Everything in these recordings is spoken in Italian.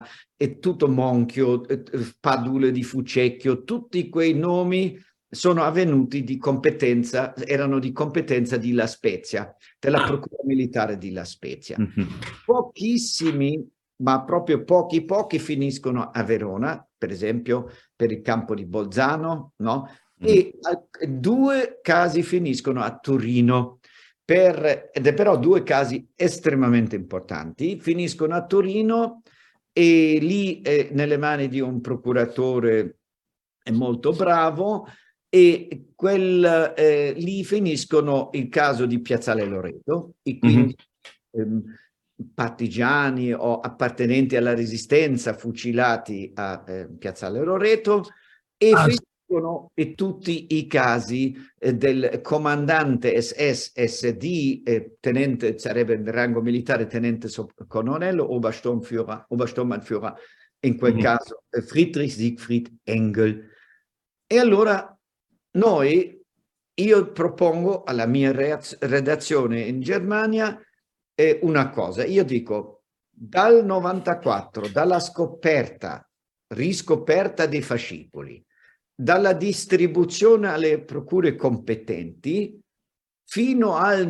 e tutto Monchio, Padule di Fucecchio, tutti quei nomi sono avvenuti erano di competenza di La Spezia, della Procura Militare di La Spezia. Pochissimi, ma proprio pochi finiscono a Verona, per esempio per il campo di Bolzano, no? E 2 casi finiscono a Torino, però 2 casi estremamente importanti, finiscono a Torino e lì nelle mani di un procuratore molto bravo, e lì finiscono il caso di Piazzale Loreto, e quindi partigiani o appartenenti alla Resistenza fucilati a Piazzale Loreto, e finiscono tutti i casi del comandante SS SD, tenente, sarebbe il rango militare tenente colonnello, Obersturmbannführer, in quel caso Friedrich Siegfried Engel. E allora io propongo alla mia redazione in Germania una cosa. Io dico, dal 94, dalla riscoperta dei fascicoli, dalla distribuzione alle procure competenti, fino al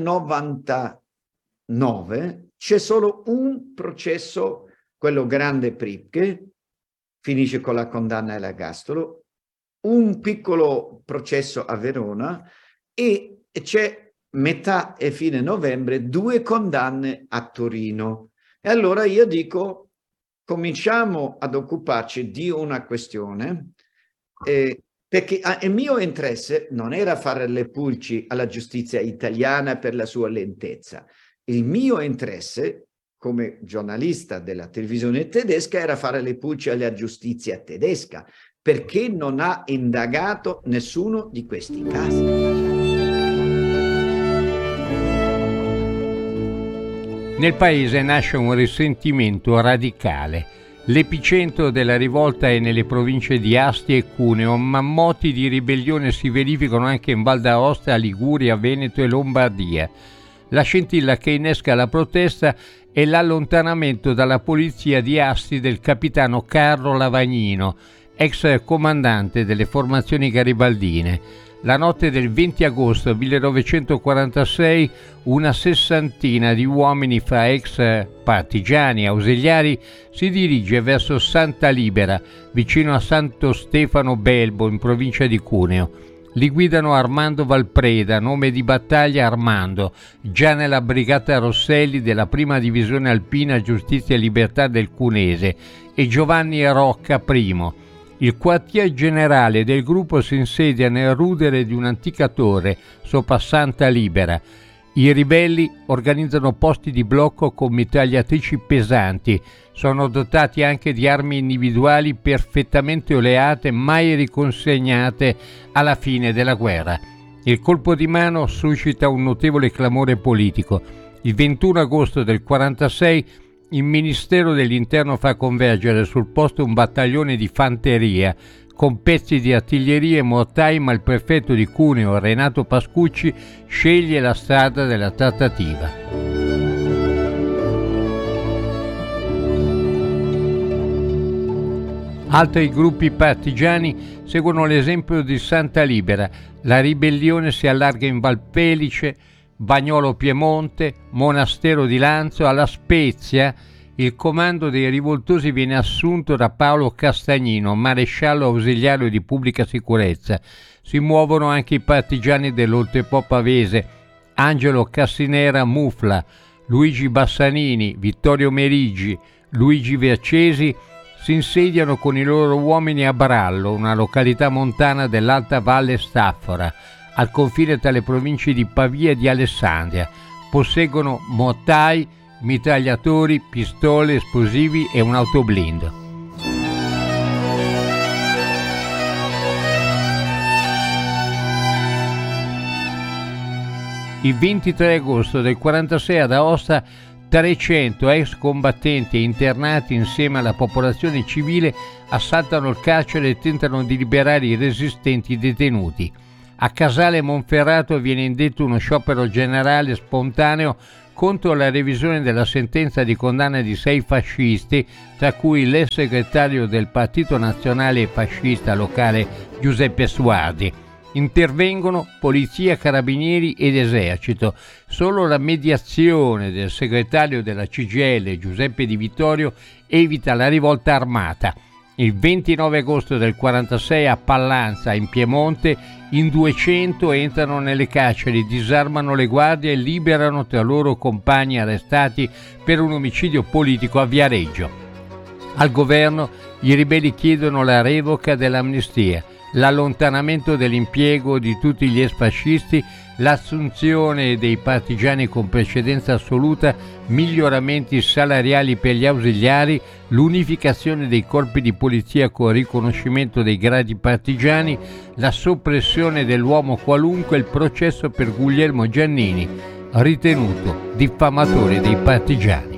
99 c'è solo un processo, quello grande Pripke, finisce con la condanna all'ergastolo, un piccolo processo a Verona, e c'è metà e fine novembre 2 condanne a Torino. E allora io dico, cominciamo ad occuparci di una questione, perché il mio interesse non era fare le pulci alla giustizia italiana per la sua lentezza. Il mio interesse come giornalista della televisione tedesca era fare le pulci alla giustizia tedesca, perché non ha indagato nessuno di questi casi. Nel paese nasce un risentimento radicale. L'epicentro della rivolta è nelle province di Asti e Cuneo, ma moti di ribellione si verificano anche in Val d'Aosta, Liguria, Veneto e Lombardia. La scintilla che innesca la protesta è l'allontanamento dalla polizia di Asti del capitano Carlo Lavagnino, ex comandante delle formazioni garibaldine. La notte del 20 agosto 1946 una sessantina di uomini fra ex partigiani e ausiliari si dirige verso Santa Libera, vicino a Santo Stefano Belbo, in provincia di Cuneo. Li guidano Armando Valpreda, nome di battaglia Armando, già nella brigata Rosselli della prima divisione alpina Giustizia e Libertà del Cunese, e Giovanni Rocca I. Il quartier generale del gruppo si insedia nel rudere di un'antica torre sopra Santa Libera. I ribelli organizzano posti di blocco con mitragliatrici pesanti. Sono dotati anche di armi individuali perfettamente oleate, mai riconsegnate alla fine della guerra. Il colpo di mano suscita un notevole clamore politico. Il 21 agosto del 1946 il Ministero dell'Interno fa convergere sul posto un battaglione di fanteria con pezzi di artiglieria e mortai, ma il prefetto di Cuneo, Renato Pascucci, sceglie la strada della trattativa. Altri gruppi partigiani seguono l'esempio di Santa Libera. La ribellione si allarga in Valpellice, Bagnolo Piemonte, Monastero di Lanzo. Alla Spezia il comando dei rivoltosi viene assunto da Paolo Castagnino, maresciallo ausiliario di pubblica sicurezza. Si muovono anche i partigiani dell'Oltrepò pavese, Angelo Cassinera Mufla, Luigi Bassanini, Vittorio Merigi, Luigi Vercesi si insediano con i loro uomini a Brallo, una località montana dell'Alta Valle Staffora, al confine tra le province di Pavia e di Alessandria. Posseggono mortai, mitragliatori, pistole, esplosivi e un autoblindo. Il 23 agosto del 1946 ad Aosta 300 ex combattenti internati insieme alla popolazione civile assaltano il carcere e tentano di liberare i resistenti detenuti. A Casale Monferrato viene indetto uno sciopero generale spontaneo contro la revisione della sentenza di condanna di 6 fascisti, tra cui l'ex segretario del Partito Nazionale Fascista locale Giuseppe Suardi. Intervengono polizia, carabinieri ed esercito. Solo la mediazione del segretario della CGIL Giuseppe Di Vittorio evita la rivolta armata. Il 29 agosto del 46 a Pallanza, in Piemonte, in 200 entrano nelle carceri, disarmano le guardie e liberano 3 loro compagni arrestati per un omicidio politico a Viareggio. Al governo i ribelli chiedono la revoca dell'amnistia, l'allontanamento dell'impiego di tutti gli ex-fascisti, l'assunzione dei partigiani con precedenza assoluta, miglioramenti salariali per gli ausiliari, l'unificazione dei corpi di polizia con riconoscimento dei gradi partigiani, la soppressione dell'uomo qualunque, il processo per Guglielmo Giannini, ritenuto diffamatore dei partigiani.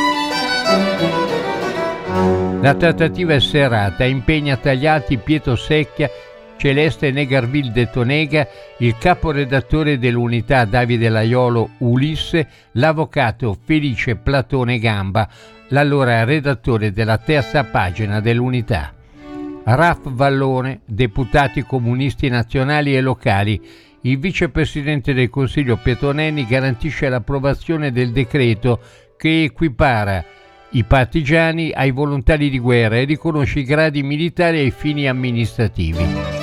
La trattativa è serrata, impegna tra gli altri Pietro Secchia, Celeste Negarville de Tonega, il caporedattore dell'Unità Davide Laiolo Ulisse, l'avvocato Felice Platone Gamba, l'allora redattore della terza pagina dell'Unità. Raff Vallone, deputati comunisti nazionali e locali. Il vicepresidente del Consiglio Pietro Nenni garantisce l'approvazione del decreto che equipara i partigiani ai volontari di guerra e riconosce i gradi militari ai fini amministrativi.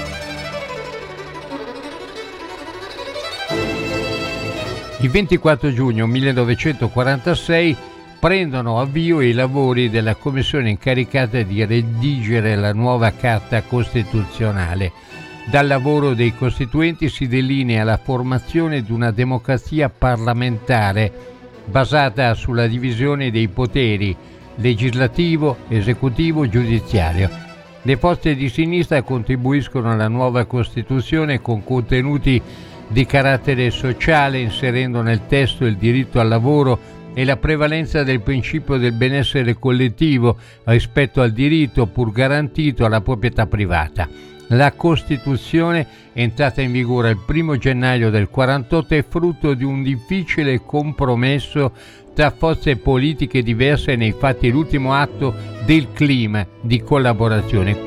Il 24 giugno 1946 prendono avvio i lavori della commissione incaricata di redigere la nuova Carta Costituzionale. Dal lavoro dei costituenti si delinea la formazione di una democrazia parlamentare basata sulla divisione dei poteri legislativo, esecutivo, giudiziario. Le forze di sinistra contribuiscono alla nuova Costituzione con contenuti di carattere sociale, inserendo nel testo il diritto al lavoro e la prevalenza del principio del benessere collettivo rispetto al diritto, pur garantito, alla proprietà privata. La Costituzione, entrata in vigore il 1 gennaio del 1948, è frutto di un difficile compromesso tra forze politiche diverse, nei fatti l'ultimo atto del clima di collaborazione.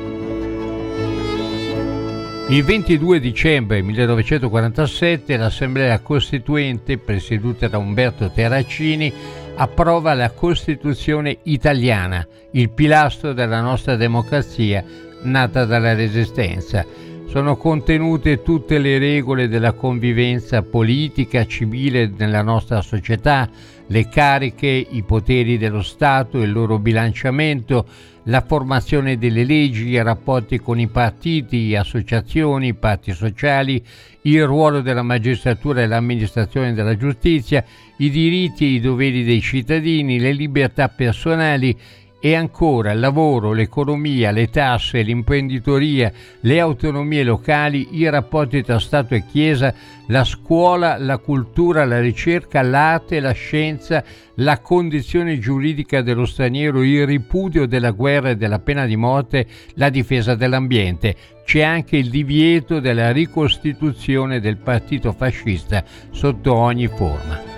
Il 22 dicembre 1947 l'Assemblea Costituente, presieduta da Umberto Terracini, approva la Costituzione italiana, il pilastro della nostra democrazia nata dalla Resistenza. Sono contenute tutte le regole della convivenza politica, civile nella nostra società, le cariche, i poteri dello Stato, il loro bilanciamento, la formazione delle leggi, i rapporti con i partiti, associazioni, parti sociali, il ruolo della magistratura e l'amministrazione della giustizia, i diritti e i doveri dei cittadini, le libertà personali e ancora il lavoro, l'economia, le tasse, l'imprenditoria, le autonomie locali, i rapporti tra Stato e Chiesa, la scuola, la cultura, la ricerca, l'arte, la scienza, la condizione giuridica dello straniero, il ripudio della guerra e della pena di morte, la difesa dell'ambiente. C'è anche il divieto della ricostituzione del partito fascista sotto ogni forma.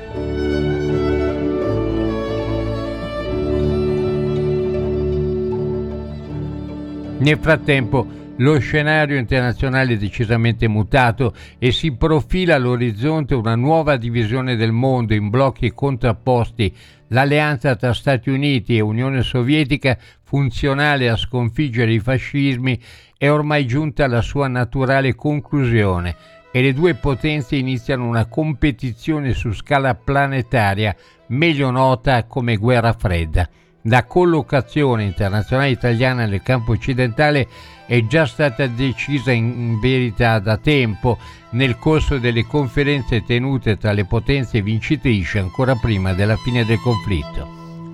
Nel frattempo lo scenario internazionale è decisamente mutato e si profila all'orizzonte una nuova divisione del mondo in blocchi contrapposti. L'alleanza tra Stati Uniti e Unione Sovietica, funzionale a sconfiggere i fascismi, è ormai giunta alla sua naturale conclusione e le due potenze iniziano una competizione su scala planetaria, meglio nota come Guerra Fredda. La collocazione internazionale italiana nel campo occidentale è già stata decisa in verità da tempo, nel corso delle conferenze tenute tra le potenze vincitrici ancora prima della fine del conflitto.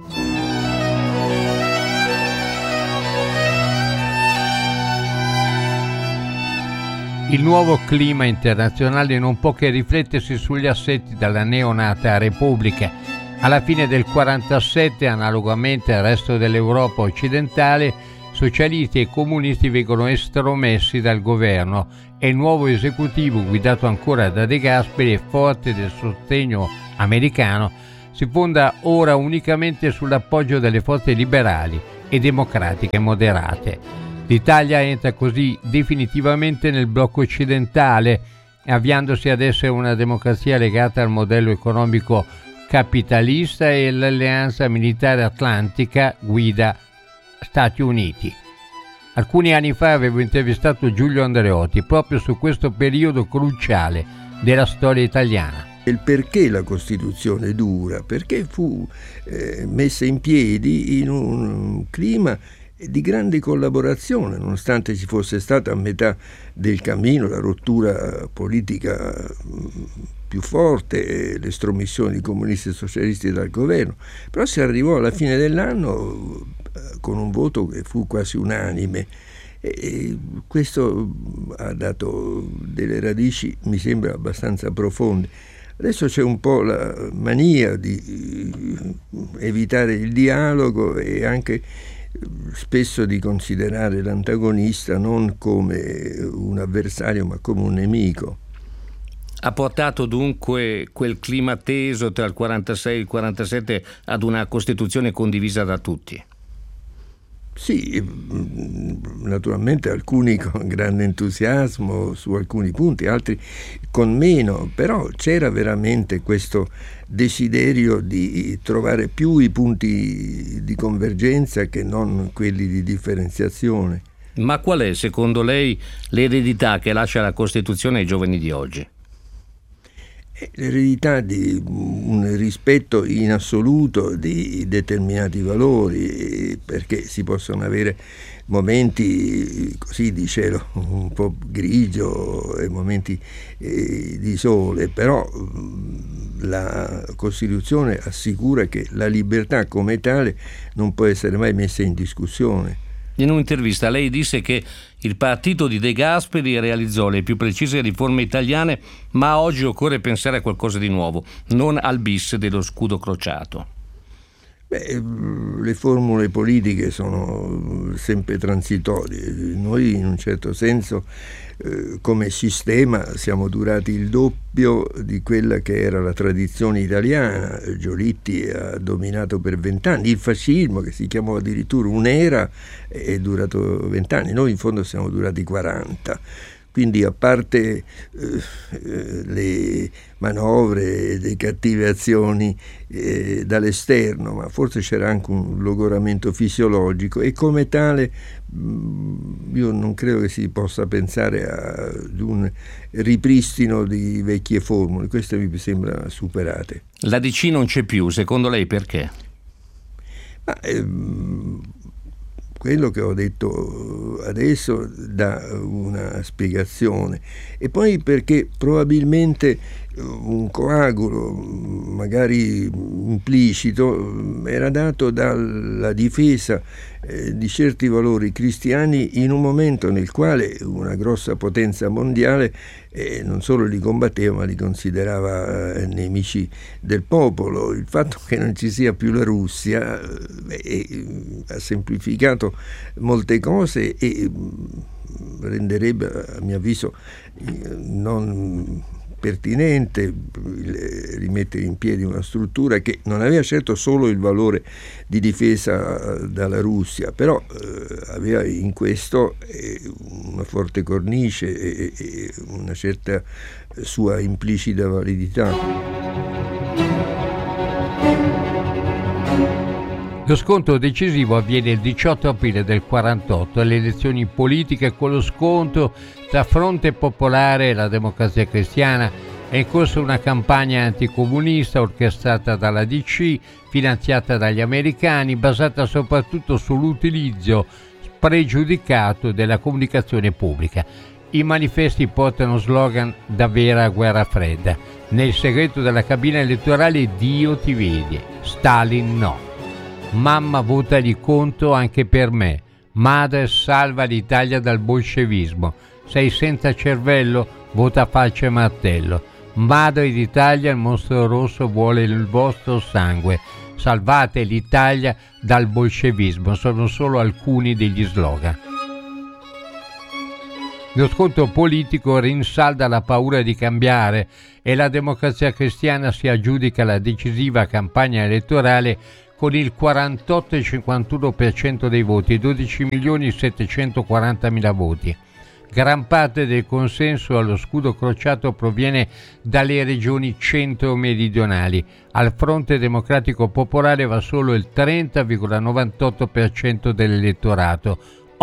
Il nuovo clima internazionale non può che riflettersi sugli assetti della neonata Repubblica. Alla fine del 1947, analogamente al resto dell'Europa occidentale, socialisti e comunisti vengono estromessi dal governo e il nuovo esecutivo, guidato ancora da De Gasperi e forte del sostegno americano, si fonda ora unicamente sull'appoggio delle forze liberali e democratiche moderate. L'Italia entra così definitivamente nel blocco occidentale, avviandosi ad essere una democrazia legata al modello economico capitalista e l'alleanza militare atlantica guida Stati Uniti. Alcuni anni fa avevo intervistato Giulio Andreotti proprio su questo periodo cruciale della storia italiana. Il perché la Costituzione dura? Perché fu messa in piedi in un clima di grande collaborazione, nonostante ci fosse stata a metà del cammino la rottura politica più forte, l'estromissione di comunisti e socialisti dal governo, però si arrivò alla fine dell'anno con un voto che fu quasi unanime, e questo ha dato delle radici, mi sembra, abbastanza profonde. Adesso c'è un po' la mania di evitare il dialogo e anche spesso di considerare l'antagonista non come un avversario ma come un nemico. Ha portato dunque quel clima teso tra il 46 e il 47 ad una Costituzione condivisa da tutti? Sì, naturalmente alcuni con grande entusiasmo su alcuni punti, altri con meno, però c'era veramente questo desiderio di trovare più i punti di convergenza che non quelli di differenziazione. Ma qual è, secondo lei, l'eredità che lascia la Costituzione ai giovani di oggi? L'eredità di un rispetto in assoluto di determinati valori, perché si possono avere momenti così di cielo un po' grigio e momenti di sole, però la Costituzione assicura che la libertà come tale non può essere mai messa in discussione. In un'intervista lei disse che il partito di De Gasperi realizzò le più precise riforme italiane, ma oggi occorre pensare a qualcosa di nuovo, non al bis dello scudo crociato. Le formule politiche sono sempre transitorie. Noi in un certo senso come sistema siamo durati il doppio di quella che era la tradizione italiana. Giolitti ha dominato per 20 anni, il fascismo, che si chiamò addirittura un'era, è durato 20 anni, noi in fondo siamo durati 40. Quindi, a parte le manovre, le cattive azioni dall'esterno, ma forse c'era anche un logoramento fisiologico, e come tale io non credo che si possa pensare ad un ripristino di vecchie formule. Queste mi sembra superate. La DC non c'è più, secondo lei perché? Quello che ho detto adesso dà una spiegazione, e poi perché probabilmente un coagulo, magari implicito, era dato dalla difesa di certi valori cristiani in un momento nel quale una grossa potenza mondiale non solo li combatteva ma li considerava nemici del popolo. Il fatto che non ci sia più la Russia ha semplificato molte cose e renderebbe, a mio avviso, non pertinente rimettere in piedi una struttura che non aveva certo solo il valore di difesa dalla Russia, però aveva in questo una forte cornice e una certa sua implicita validità. Lo scontro decisivo avviene il 18 aprile del 48 alle elezioni politiche, con lo scontro tra Fronte Popolare e la Democrazia Cristiana. È in corso una campagna anticomunista orchestrata dalla DC, finanziata dagli americani, basata soprattutto sull'utilizzo spregiudicato della comunicazione pubblica. I manifesti portano slogan da vera guerra fredda. Nel segreto della cabina elettorale Dio ti vede, Stalin no. Mamma votagli contro anche per me. Madre salva l'Italia dal bolscevismo. Sei senza cervello? Vota falce e martello. Madre d'Italia, il mostro rosso vuole il vostro sangue. Salvate l'Italia dal bolscevismo. Sono solo alcuni degli slogan. Lo scontro politico rinsalda la paura di cambiare e la Democrazia Cristiana si aggiudica la decisiva campagna elettorale con il 48,51% dei voti, 12.740.000 voti. Gran parte del consenso allo scudo crociato proviene dalle regioni centro-meridionali. Al Fronte Democratico Popolare va solo il 30,98% dell'elettorato,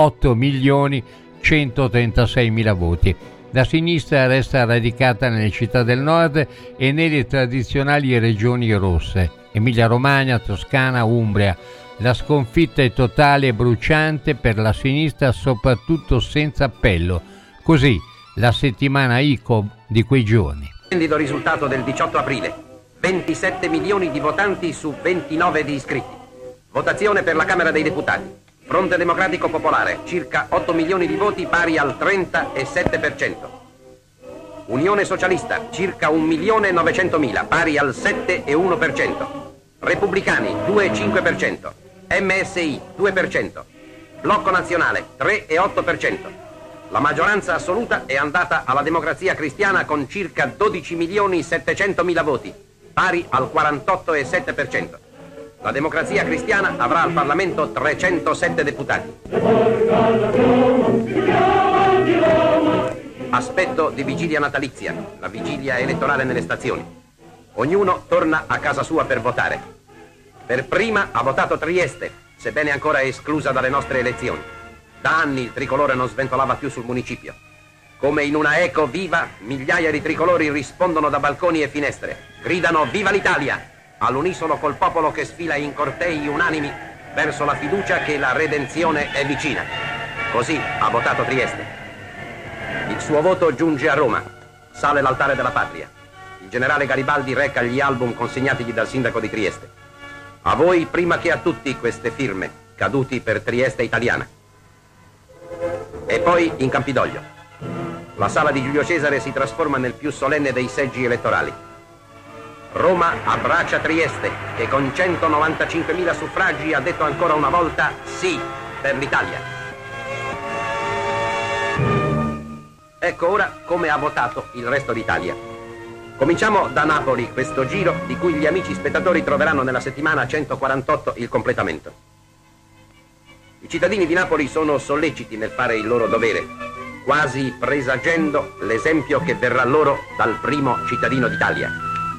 8.136.000 voti. La sinistra resta radicata nelle città del nord e nelle tradizionali regioni rosse, Emilia-Romagna, Toscana, Umbria. La sconfitta è totale e bruciante per la sinistra, soprattutto senza appello. Così la settimana ICOM di quei giorni. Splendido risultato del 18 aprile. 27 milioni di votanti su 29 di iscritti. Votazione per la Camera dei Deputati. Fronte Democratico Popolare, circa 8 milioni di voti pari al 37%. Unione Socialista, circa 1.900.000 pari al 7,1%. Repubblicani, 2,5%. MSI, 2%. Blocco Nazionale, 3,8%. La maggioranza assoluta è andata alla Democrazia Cristiana con circa 12.700.000 voti, pari al 48,7%. La Democrazia Cristiana avrà al Parlamento 307 deputati. Aspetto di vigilia natalizia, la vigilia elettorale nelle stazioni. Ognuno torna a casa sua per votare. Per prima ha votato Trieste, sebbene ancora esclusa dalle nostre elezioni. Da anni il tricolore non sventolava più sul municipio. Come in una eco viva, migliaia di tricolori rispondono da balconi e finestre. Gridano "Viva l'Italia!" all'unisono col popolo che sfila in cortei unanimi verso la fiducia che la redenzione è vicina. Così ha votato Trieste. Il suo voto giunge a Roma. Sale l'altare della patria. Il generale Garibaldi reca gli album consegnatigli dal sindaco di Trieste. A voi prima che a tutti queste firme, caduti per Trieste italiana. E poi in Campidoglio. La sala di Giulio Cesare si trasforma nel più solenne dei seggi elettorali. Roma abbraccia Trieste, che con 195.000 suffragi ha detto ancora una volta sì per l'Italia. Ecco ora come ha votato il resto d'Italia. Cominciamo da Napoli questo giro di cui gli amici spettatori troveranno nella settimana 148 il completamento. I cittadini di Napoli sono solleciti nel fare il loro dovere, quasi presagendo l'esempio che verrà loro dal primo cittadino d'Italia.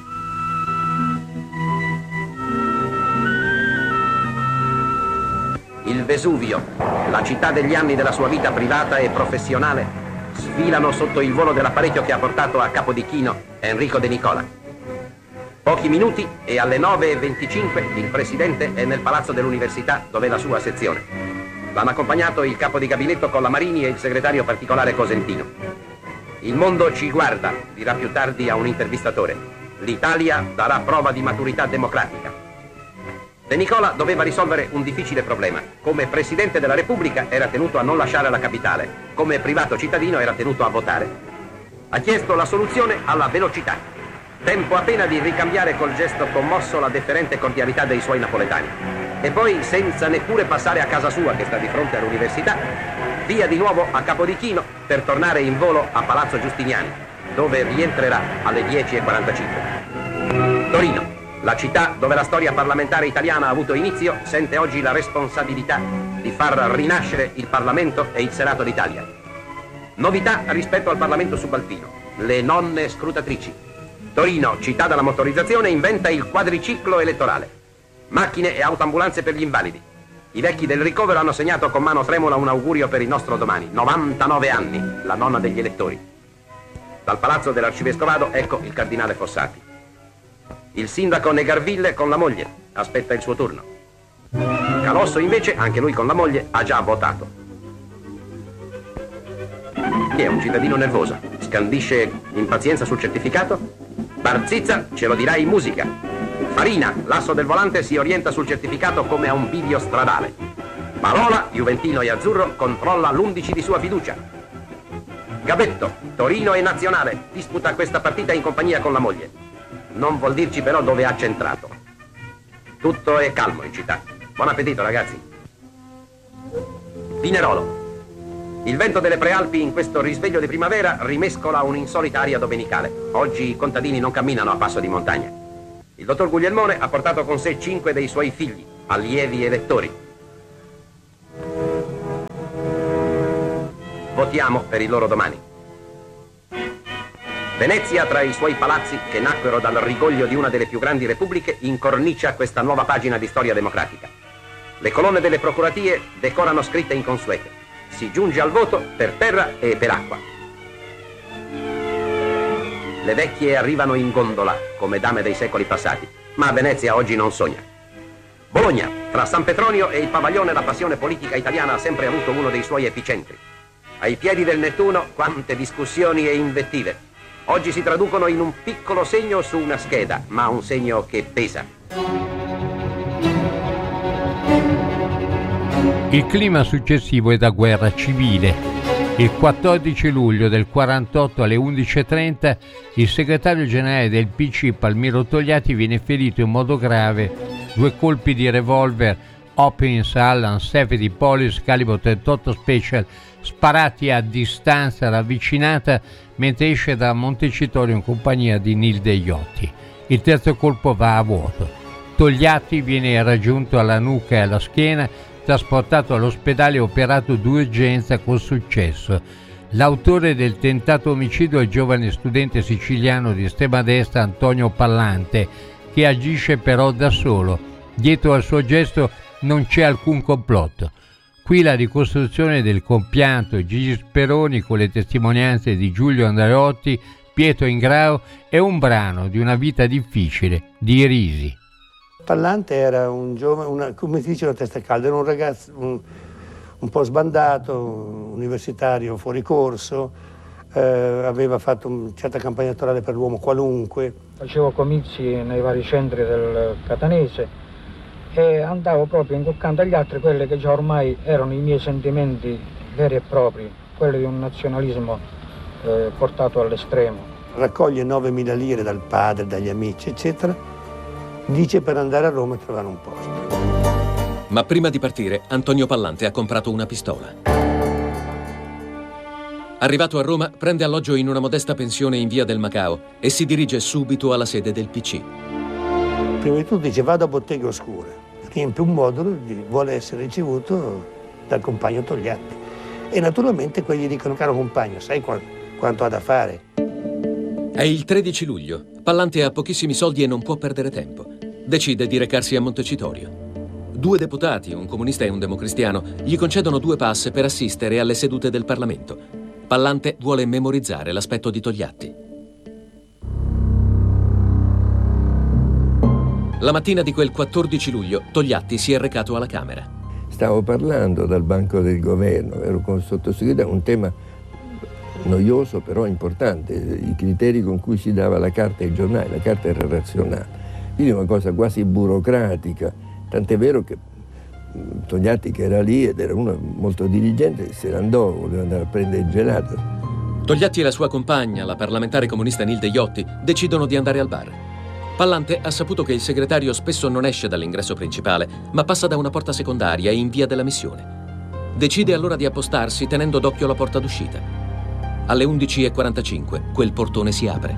Il Vesuvio, la città degli anni della sua vita privata e professionale, sfilano sotto il volo dell'apparecchio che ha portato a Capodichino Enrico De Nicola. Pochi minuti e alle 9:25 il presidente è nel palazzo dell'università dove è la sua sezione. L'hanno accompagnato il capo di gabinetto Collamarini e il segretario particolare Cosentino. Il mondo ci guarda, dirà più tardi a un intervistatore. L'Italia darà prova di maturità democratica. De Nicola doveva risolvere un difficile problema. Come Presidente della Repubblica era tenuto a non lasciare la capitale. Come privato cittadino era tenuto a votare. Ha chiesto la soluzione alla velocità. Tempo appena di ricambiare col gesto commosso la deferente cordialità dei suoi napoletani. E poi, senza neppure passare a casa sua, che sta di fronte all'università, via di nuovo a Capodichino per tornare in volo a Palazzo Giustiniani, dove rientrerà alle 10:45. Torino. La città dove la storia parlamentare italiana ha avuto inizio sente oggi la responsabilità di far rinascere il Parlamento e il Senato d'Italia. Novità rispetto al Parlamento subalpino, le nonne scrutatrici. Torino, città della motorizzazione, inventa il quadriciclo elettorale. Macchine e autoambulanze per gli invalidi. I vecchi del ricovero hanno segnato con mano tremula un augurio per il nostro domani. 99 anni, la nonna degli elettori. Dal palazzo dell'arcivescovado ecco il cardinale Fossati. Il sindaco Negarville con la moglie aspetta il suo turno. Calosso invece, anche lui con la moglie, ha già votato. Chi è un cittadino nervoso? Scandisce impazienza sul certificato? Barzizza ce lo dirà in musica. Farina, l'asso del volante, si orienta sul certificato come a un bivio stradale. Parola, juventino e azzurro, controlla l'11 di sua fiducia. Gabetto, Torino e Nazionale, disputa questa partita in compagnia con la moglie. Non vuol dirci però dove ha centrato. Tutto è calmo in città. Buon appetito, ragazzi. Pinerolo. Il vento delle prealpi in questo risveglio di primavera rimescola un'insolita aria domenicale. Oggi i contadini non camminano a passo di montagna. Il dottor Guglielmone ha portato con sé 5 dei suoi figli, allievi e lettori. Votiamo per il loro domani. Venezia, tra i suoi palazzi che nacquero dal rigoglio di una delle più grandi repubbliche, incornicia questa nuova pagina di storia democratica. Le colonne delle procuratie decorano scritte inconsuete. Si giunge al voto per terra e per acqua. Le vecchie arrivano in gondola, come dame dei secoli passati, ma Venezia oggi non sogna. Bologna, tra San Petronio e il Pavaglione, la passione politica italiana ha sempre avuto uno dei suoi epicentri. Ai piedi del Nettuno, quante discussioni e invettive. Oggi si traducono in un piccolo segno su una scheda, ma un segno che pesa. Il clima successivo è da guerra civile. Il 14 luglio del 48 alle 11:30 il segretario generale del PC Palmiro Togliatti viene ferito in modo grave. 2 colpi di revolver Hopkins Allen Safety Police calibro 38 Special sparati a distanza ravvicinata mentre esce da Montecitorio in compagnia di Nilde Iotti. Il terzo colpo va a vuoto. Togliatti viene raggiunto alla nuca e alla schiena, trasportato all'ospedale e operato d'urgenza con successo. L'autore del tentato omicidio è il giovane studente siciliano di estrema destra Antonio Pallante, che agisce però da solo. Dietro al suo gesto non c'è alcun complotto. Qui la ricostruzione del compianto Gigi Speroni con le testimonianze di Giulio Andreotti, Pietro Ingrao e un brano di una vita difficile di Risi. Pallante era un giovane, come si dice, una testa calda, era un ragazzo un po' sbandato, universitario fuori corso, aveva fatto una certa campagna elettorale per l'uomo qualunque. Facevo comizi nei vari centri del Catanese e andavo proprio inculcando agli altri quelli che già ormai erano i miei sentimenti veri e propri, quelli di un nazionalismo portato all'estremo. Raccoglie 9.000 lire dal padre, dagli amici, eccetera. Dice per andare a Roma e trovare un posto. Ma prima di partire, Antonio Pallante ha comprato una pistola. Arrivato a Roma, prende alloggio in una modesta pensione in via del Macao e si dirige subito alla sede del PC. Prima di tutto dice vado a Botteghe Oscure, riempie un modulo, vuole essere ricevuto dal compagno Togliatti. E naturalmente quelli dicono, caro compagno, sai quanto ha da fare? È il 13 luglio. Pallante ha pochissimi soldi e non può perdere tempo. Decide di recarsi a Montecitorio. 2 deputati, un comunista e un democristiano, gli concedono 2 pass per assistere alle sedute del Parlamento. Pallante vuole memorizzare l'aspetto di Togliatti. La mattina di quel 14 luglio, Togliatti si è recato alla Camera. Stavo parlando dal banco del governo, ero con il sottosegretario, un tema noioso però importante, i criteri con cui si dava la carta ai giornali, la carta era razionale, quindi una cosa quasi burocratica, tant'è vero che Togliatti, che era lì ed era uno molto diligente, se ne andò, voleva andare a prendere il gelato. Togliatti e la sua compagna, la parlamentare comunista Nilde Iotti, decidono di andare al bar. Pallante ha saputo che il segretario spesso non esce dall'ingresso principale, ma passa da una porta secondaria in via della Missione. Decide allora di appostarsi tenendo d'occhio la porta d'uscita. Alle 11:45 quel portone si apre.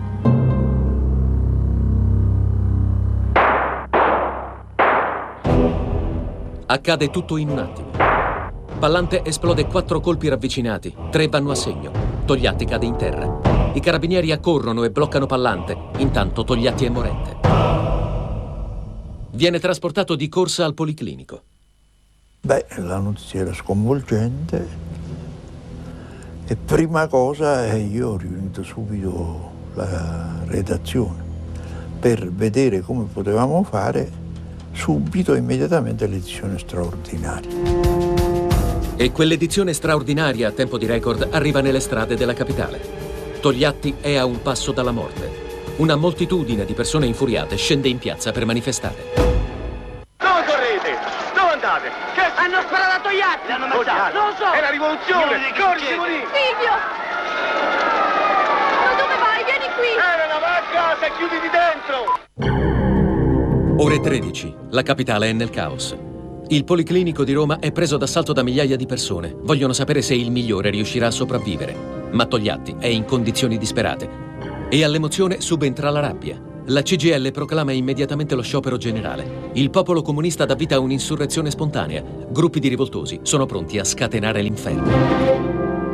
Accade tutto in un attimo. Pallante esplode 4 colpi ravvicinati, 3 vanno a segno. Togliatti cade in terra. I carabinieri accorrono e bloccano Pallante, intanto Togliatti è morente. Viene trasportato di corsa al policlinico. Beh, la notizia era sconvolgente. E prima cosa io ho riunito subito la redazione per vedere come potevamo fare subito e immediatamente l'edizione straordinaria. E quell'edizione straordinaria a tempo di record arriva nelle strade della capitale. Togliatti è a un passo dalla morte. Una moltitudine di persone infuriate scende in piazza per manifestare. Dove correte? Dove andate? Che... Hanno sparato a Togliatti! L'hanno ammazzato! Non lo so! È la rivoluzione! Corri, Simoni! Silvio! Ma dove vai? Vieni qui! Elena, va a casa, chiuditi dentro! Ore 13. La capitale è nel caos. Il Policlinico di Roma è preso d'assalto da migliaia di persone. Vogliono sapere se il migliore riuscirà a sopravvivere. Ma Togliatti è in condizioni disperate. E all'emozione subentra la rabbia. La CGIL proclama immediatamente lo sciopero generale. Il popolo comunista dà vita a un'insurrezione spontanea. Gruppi di rivoltosi sono pronti a scatenare l'inferno.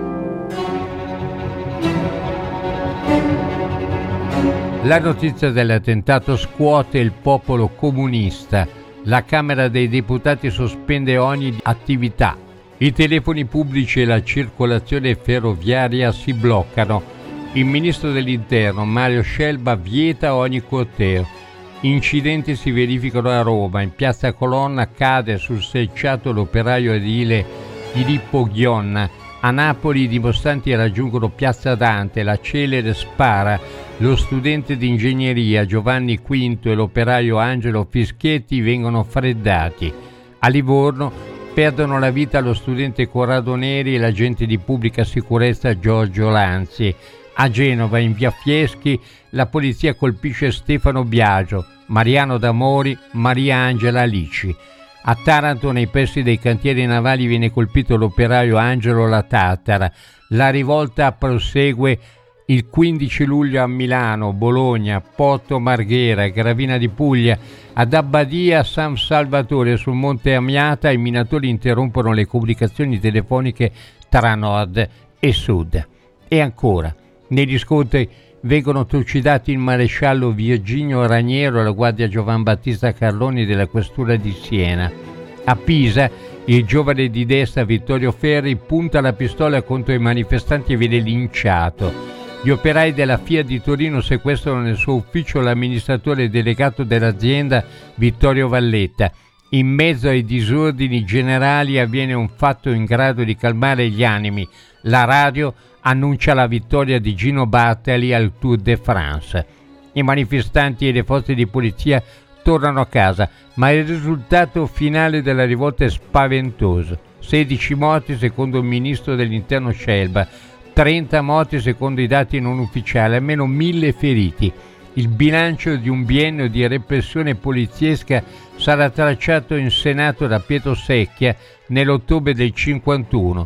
La notizia dell'attentato scuote il popolo comunista. La Camera dei Deputati sospende ogni attività. I telefoni pubblici e la circolazione ferroviaria si bloccano. Il ministro dell'Interno, Mario Scelba, vieta ogni corteo. Incidenti si verificano a Roma. In piazza Colonna cade sul selciato l'operaio edile Filippo Ghionna. A Napoli i dimostranti raggiungono piazza Dante, la celere spara. Lo studente di ingegneria Giovanni V e l'operaio Angelo Fischietti vengono freddati. A Livorno perdono la vita lo studente Corrado Neri e l'agente di pubblica sicurezza Giorgio Lanzi. A Genova, in via Fieschi, la polizia colpisce Stefano Biagio, Mariano D'Amori, Maria Angela Alici. A Taranto, nei pressi dei cantieri navali, viene colpito l'operaio Angelo La Tattara. La rivolta prosegue il 15 luglio a Milano, Bologna, Porto Marghera, Gravina di Puglia. Ad Abbadia San Salvatore sul Monte Amiata i minatori interrompono le comunicazioni telefoniche tra nord e sud. E ancora, negli scontri vengono trucidati il maresciallo Virginio Raniero e la guardia Giovan Battista Carloni della questura di Siena. A Pisa il giovane di destra Vittorio Ferri punta la pistola contro i manifestanti e viene linciato. Gli operai della Fiat di Torino sequestrano nel suo ufficio l'amministratore delegato dell'azienda Vittorio Valletta. In mezzo ai disordini generali avviene un fatto in grado di calmare gli animi. La radio annuncia la vittoria di Gino Bartali al Tour de France. I manifestanti e le forze di polizia tornano a casa, ma il risultato finale della rivolta è spaventoso. 16 morti secondo il ministro dell'Interno Scelba, 30 morti secondo i dati non ufficiali, almeno 1000 feriti. Il bilancio di un biennio di repressione poliziesca sarà tracciato in Senato da Pietro Secchia nell'ottobre del 51.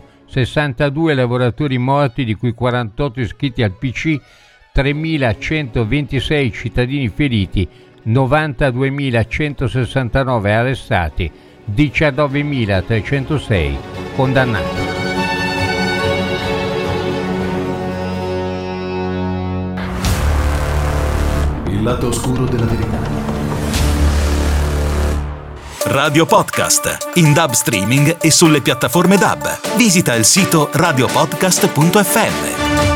62 lavoratori morti, di cui 48 iscritti al PC, 3.126 cittadini feriti, 92.169 arrestati, 19.306 condannati. Il lato oscuro della verità. Radio Podcast, in DAB streaming e sulle piattaforme DAB. Visita il sito radiopodcast.fm.